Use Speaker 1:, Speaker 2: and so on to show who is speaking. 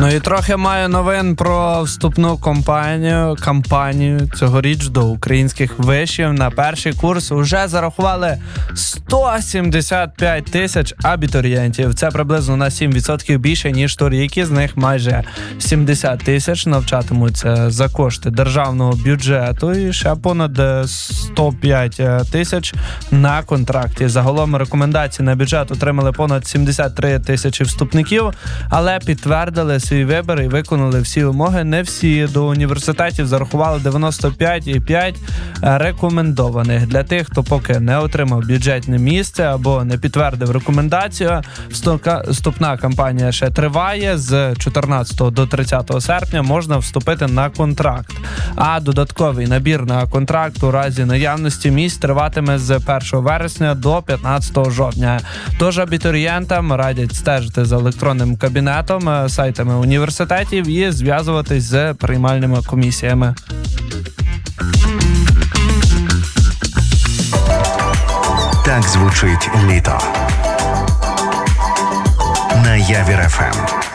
Speaker 1: Ну і трохи маю новин про вступну кампанію цьогоріч до українських вишів. На перший курс вже зарахували 175 тисяч абітурієнтів. Це приблизно на 7% більше, ніж торік. Із них майже 70 тисяч навчатимуться за кошти державного бюджету і ще понад 105 тисяч на контракті. Загалом рекомендації на бюджет отримали понад 73 тисячі вступників, але підтвердили свій вибір і виконали всі вимоги. Не всі. До університетів зарахували 95,5 рекомендованих. Для тих, хто поки не отримав бюджетне місце або не підтвердив рекомендацію, вступна кампанія ще триває. З 14 до 30 серпня можна вступити на контракт. А додатковий набір на контракт у разі наявності місць триватиме з 1 вересня до 15 жовтня. Тож абітурієнтам радять стежити за електронним кабінетом, сайтами університетів і зв'язуватись з приймальними комісіями.
Speaker 2: Так звучить літо. На Явір ФМ.